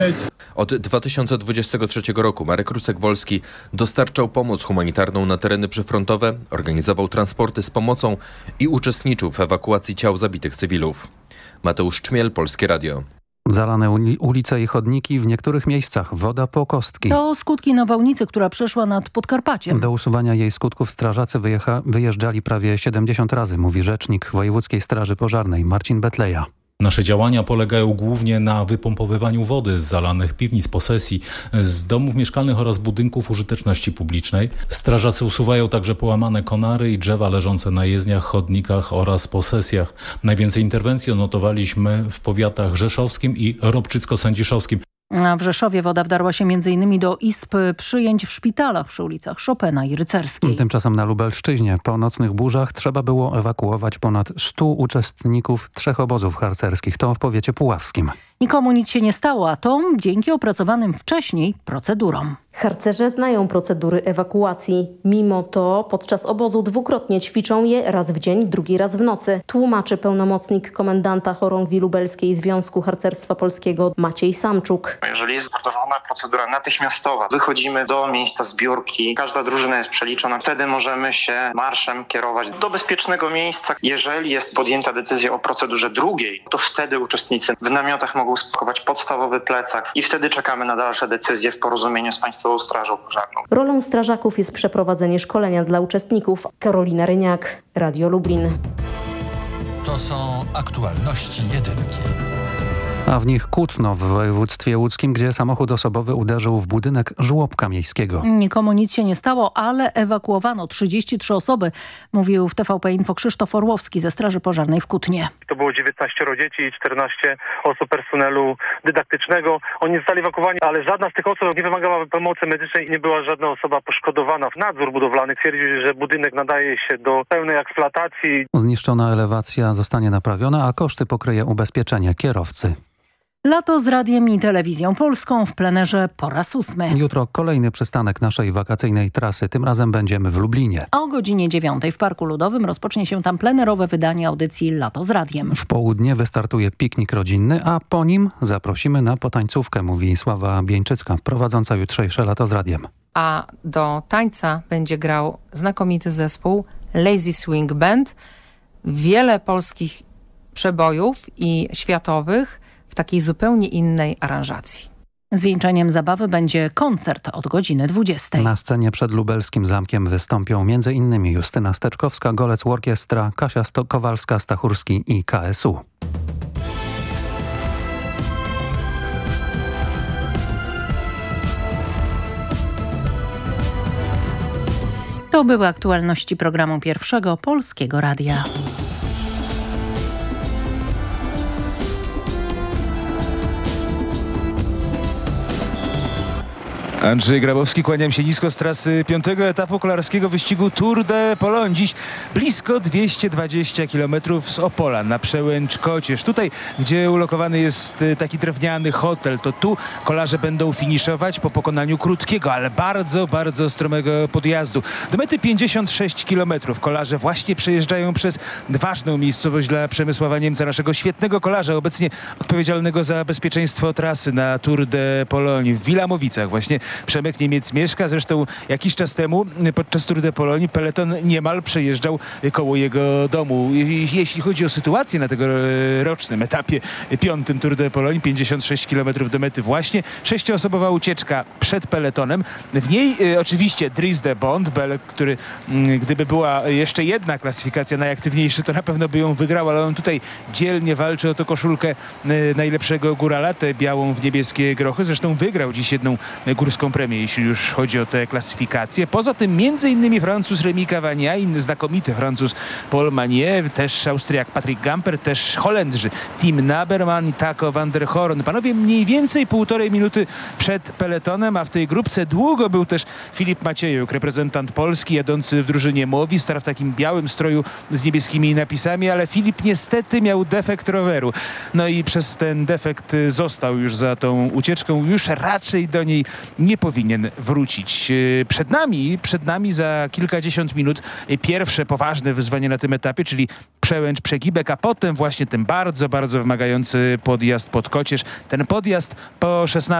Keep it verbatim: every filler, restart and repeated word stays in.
Od dwa tysiące dwudziestego trzeciego roku Marek Rusek-Wolski dostarczał pomoc humanitarną na tereny przyfrontowe, organizował transporty z pomocą i uczestniczył w ewakuacji ciał zabitych cywilów. Mateusz Czmiel, Polskie Radio. Zalane ulice i chodniki, w niektórych miejscach woda po kostki. To skutki nawałnicy, która przeszła nad Podkarpaciem. Do usuwania jej skutków strażacy wyjecha, wyjeżdżali prawie siedemdziesiąt razy, mówi rzecznik Wojewódzkiej Straży Pożarnej Marcin Betleja. Nasze działania polegają głównie na wypompowywaniu wody z zalanych piwnic, posesji, z domów mieszkalnych oraz budynków użyteczności publicznej. Strażacy usuwają także połamane konary i drzewa leżące na jezdniach, chodnikach oraz posesjach. Najwięcej interwencji odnotowaliśmy w powiatach rzeszowskim i ropczycko-sędziszowskim. A w Rzeszowie woda wdarła się między innymi do izb przyjęć w szpitalach przy ulicach Chopina i Rycerskiej. Tymczasem na Lubelszczyźnie po nocnych burzach trzeba było ewakuować ponad stu uczestników trzech obozów harcerskich. To w powiecie puławskim. Nikomu nic się nie stało, a to dzięki opracowanym wcześniej procedurom. Harcerze znają procedury ewakuacji. Mimo to podczas obozu dwukrotnie ćwiczą je, raz w dzień, drugi raz w nocy. Tłumaczy pełnomocnik komendanta chorągwi lubelskiej Związku Harcerstwa Polskiego Maciej Samczuk. Jeżeli jest wdrożona procedura natychmiastowa, wychodzimy do miejsca zbiórki, każda drużyna jest przeliczona, wtedy możemy się marszem kierować do bezpiecznego miejsca. Jeżeli jest podjęta decyzja o procedurze drugiej, to wtedy uczestnicy w namiotach mogą spakować podstawowy plecak i wtedy czekamy na dalsze decyzje w porozumieniu z Państwową Strażą Pożarną. Rolą strażaków jest przeprowadzenie szkolenia dla uczestników. Karolina Ryniak, Radio Lublin. To są aktualności jedynki. A w nich Kutno w województwie łódzkim, gdzie samochód osobowy uderzył w budynek żłobka miejskiego. Nikomu nic się nie stało, ale ewakuowano trzydzieści trzy osoby, mówił w T V P Info Krzysztof Orłowski ze Straży Pożarnej w Kutnie. To było dziewiętnaścioro dzieci i czternaście osób personelu dydaktycznego. Oni zostali ewakuowani, ale żadna z tych osób nie wymagała pomocy medycznej i nie była żadna osoba poszkodowana. Nadzór budowlany twierdził, że budynek nadaje się do pełnej eksploatacji. Zniszczona elewacja zostanie naprawiona, a koszty pokryje ubezpieczenie kierowcy. Lato z radiem i telewizją polską w plenerze po raz ósmy. Jutro kolejny przystanek naszej wakacyjnej trasy. Tym razem będziemy w Lublinie. A o godzinie dziewiątej w Parku Ludowym rozpocznie się tam plenerowe wydanie audycji Lato z radiem. W południe wystartuje piknik rodzinny, a po nim zaprosimy na potańcówkę, mówi Sława Bieńczycka, prowadząca jutrzejsze Lato z radiem. A do tańca będzie grał znakomity zespół Lazy Swing Band. Wiele polskich przebojów i światowych w takiej zupełnie innej aranżacji. Zwieńczeniem zabawy będzie koncert od godziny dwudziestej. Na scenie przed lubelskim zamkiem wystąpią m.in. Justyna Steczkowska, Golec Orkiestra, Kasia Sto- Kowalska-Stachurski i K S U. To były aktualności programu Pierwszego Polskiego Radia. Andrzej Grabowski, kłaniam się nisko z trasy piątego etapu kolarskiego wyścigu Tour de Pologne. Dziś blisko dwieście dwadzieścia kilometrów z Opola na przełęcz Kocież. Tutaj, gdzie ulokowany jest taki drewniany hotel, to tu kolarze będą finiszować po pokonaniu krótkiego, ale bardzo, bardzo stromego podjazdu. Do mety pięćdziesiąt sześć kilometrów. Kolarze właśnie przejeżdżają przez ważną miejscowość dla Przemysława Niemca, naszego świetnego kolarza, obecnie odpowiedzialnego za bezpieczeństwo trasy na Tour de Pologne w Wilamowicach. Właśnie Przemek Niemiec mieszka, zresztą jakiś czas temu podczas Tour de Pologne peleton niemal przejeżdżał koło jego domu. Jeśli chodzi o sytuację na tego rocznym etapie piątym Tour de Pologne, pięćdziesiąt sześć kilometrów do mety właśnie, sześcioosobowa ucieczka przed peletonem. W niej e, oczywiście Dries de Bond, Belek, który m, gdyby była jeszcze jedna klasyfikacja najaktywniejszy, to na pewno by ją wygrał, ale on tutaj dzielnie walczy o tę koszulkę e, najlepszego górala, tę białą w niebieskie grochy. Zresztą wygrał dziś jedną górską premię, jeśli już chodzi o tę klasyfikację. Poza tym między innymi Francuz Rémi Cavagna, inny znakomity Francuz Paul Manier, też Austriak Patrick Gamper, też Holendrzy Tim Naberman i Taco van der Horn. Panowie mniej więcej półtorej minuty przed peletonem, a w tej grupce długo był też Filip Maciejuk, reprezentant Polski, jadący w drużynie Movistar w takim białym stroju z niebieskimi napisami, ale Filip niestety miał defekt roweru. No i przez ten defekt został już za tą ucieczką, już raczej do niej nie nie powinien wrócić. E, Przed nami, przed nami za kilkadziesiąt minut e, pierwsze poważne wyzwanie na tym etapie, czyli Przełęcz, Przegibek, a potem właśnie ten bardzo, bardzo wymagający podjazd pod Kocież. Ten podjazd po szesnastej